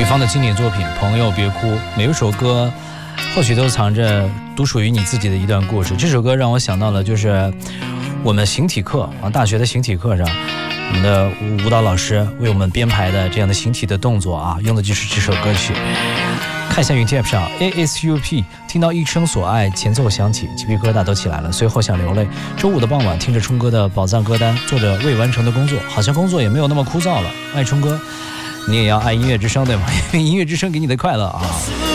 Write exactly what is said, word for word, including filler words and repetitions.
吕方的经典作品《朋友别哭》，每一首歌或许都藏着独属于你自己的一段故事。这首歌让我想到了，就是我们形体课啊，大学的形体课上，我们的舞蹈老师为我们编排的这样的形体的动作啊，用的就是这首歌曲。看一下云 T App 上 A S U P， 听到一生所爱前奏响起，鸡皮疙瘩都起来了，随后想流泪。周五的傍晚，听着冲哥的宝藏歌单，做着未完成的工作，好像工作也没有那么枯燥了。爱冲哥，你也要爱音乐之声对吗？因为音乐之声给你的快乐啊。